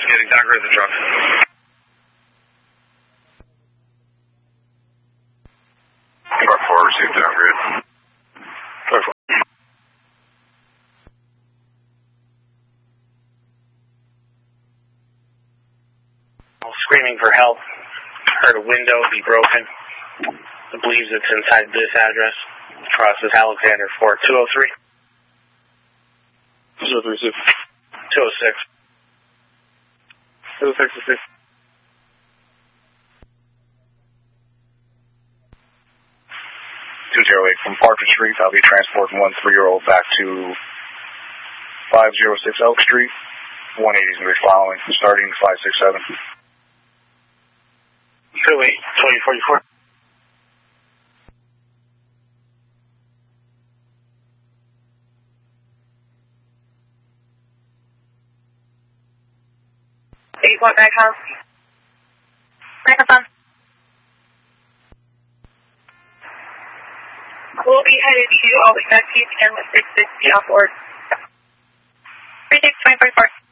investigating downgrade the truck. Car 4, received downgrade. Car 4. Screaming for help. Heard a window be broken. I believe it's inside this address. Cross is Alexander 4203. 206. 206. 206. 208 from Parker Street. I'll be transporting one 3-year-old back to 506 Elk Street. 180 is going to be following, starting 567. 208, 2044. What back home? Microphone. We'll be headed to Albany, Massachusetts, and with 660 off board. 36, 2044.